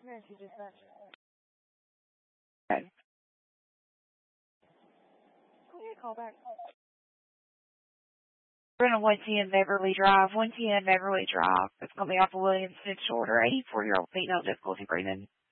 Okay. Call back. We're going to 110 Beverly Drive. 110 Beverly Drive. It's going to be off of Williamson Shorter. 84-year-old female difficulty breathing.